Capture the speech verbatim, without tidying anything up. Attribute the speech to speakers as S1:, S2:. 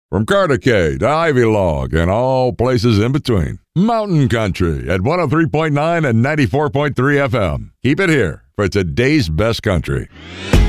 S1: From Cartacate to Ivy Log and all places in between. Mountain Country at one oh three point nine and ninety-four point three F M. Keep it here for today's best country.